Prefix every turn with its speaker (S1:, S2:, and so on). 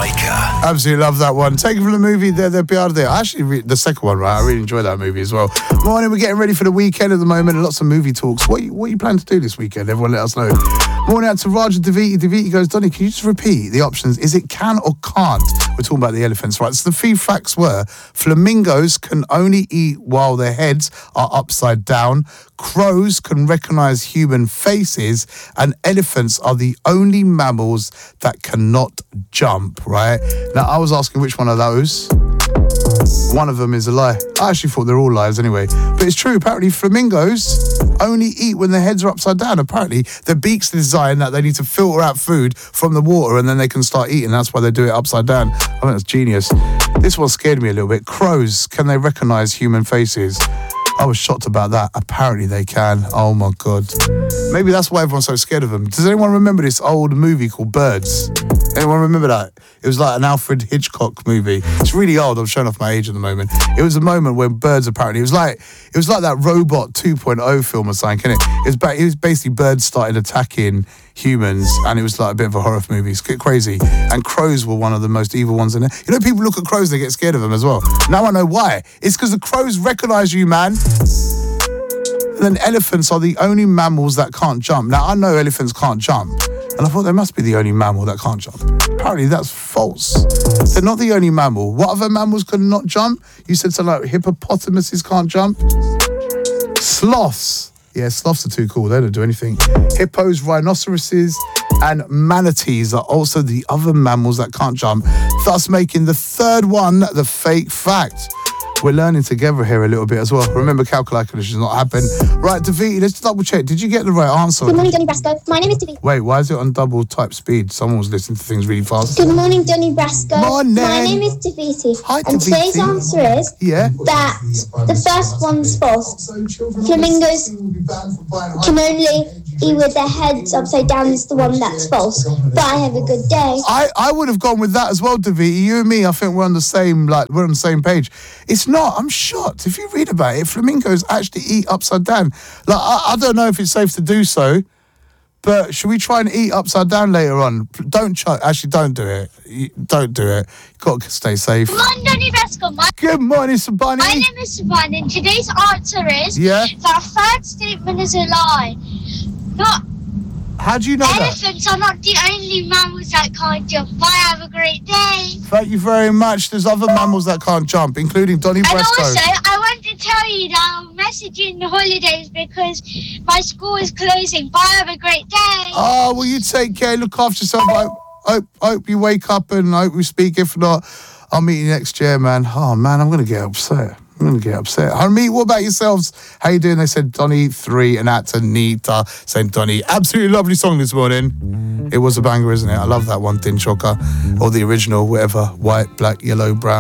S1: Striker.
S2: Absolutely love that one. Taken from the movie They're Beyond There. Actually, the second one, right? I really enjoyed that movie as well. Morning, we're getting ready for the weekend at the moment. Lots of movie talks. What you plan to do this weekend? Everyone let us know. Morning out to Raja Daviti. Daviti goes, Donny, can you just repeat the options? Is it can or can't? We're talking about the elephants, right? So the three facts were flamingos can only eat while their heads are upside down. Crows can recognize human faces, and elephants are the only mammals that cannot jump, right? Now, I was asking which one of those. One of them is a lie. I actually thought they're all lies anyway. But it's true, apparently flamingos only eat when their heads are upside down. Apparently, their beaks are designed that they need to filter out food from the water and then they can start eating. That's why they do it upside down. I think that's genius. This one scared me a little bit. Crows, can they recognize human faces? I was shocked about that. Apparently they can. Oh my God. Maybe that's why everyone's so scared of them. Does anyone remember this old movie called Birds? Anyone remember that? It was like an Alfred Hitchcock movie. It's really old. I'm showing off my age at the moment. It was a moment when birds apparently, it was like that Robot 2.0 film or something, innit? It was basically birds started attacking humans, and it was like a bit of a horror movie. It's crazy. And crows were one of the most evil ones in it. You know, people look at crows, they get scared of them as well. Now I know why. It's because the crows recognize you, man. And then elephants are the only mammals that can't jump. Now I know elephants can't jump, and I thought they must be the only mammal that can't jump. Apparently that's false. They're not the only mammal. What other mammals can not jump? You said something like hippopotamuses can't jump. Sloths. Yeah, sloths are too cool. They don't do anything. Hippos, rhinoceroses, and manatees are also the other mammals that can't jump, thus making the third one the fake fact. We're learning together here a little bit as well. Remember, calculations not happen. Right, Daviti, let's double check. Did you get the right answer?
S3: Good morning, Donny Brasco. My name is Daviti.
S2: Wait, why is it on double type speed? Someone was listening to things really fast.
S3: Good morning, Donny Brasco.
S2: Morning.
S3: My name is Daviti.
S2: Hi,
S3: and
S2: Daviti.
S3: today's answer is that the first one's false. Flamingos can only eat with their heads upside down is the one that's false. Bye, have a good day.
S2: I would have gone with that as well, Daviti. You and me, I think we're on the same page. It's not. I'm shocked. If you read about it, flamingos actually eat upside down. Like I don't know if it's safe to do so, but should we try and eat upside down later on? Don't do it. Don't do it. You've got to stay safe.
S4: Good morning, Donny Brasco.
S2: Good morning, Sabani.
S4: My name is Sabani, and today's answer is that third statement is a lie. Not
S2: How do you know
S4: elephants are not the only mammals that can't jump. Bye, have a great day.
S2: Thank you very much. There's other mammals that can't jump, including Donny Brasco.
S4: And also, I want to tell you that I'm messaging the holidays because my school is closing. Bye, have a great day.
S2: Oh, well, you take care. Look after yourself. I hope you wake up and I hope we speak. If not, I'll meet you next year, man. Oh, man, I'm going to get upset. Harmeet, what about yourselves? How you doing? They said Donny 3 and out to Nita saying Donny. Absolutely lovely song this morning. It was a banger, isn't it? I love that one, Din Choka. Or the original, whatever. White, black, yellow, brown.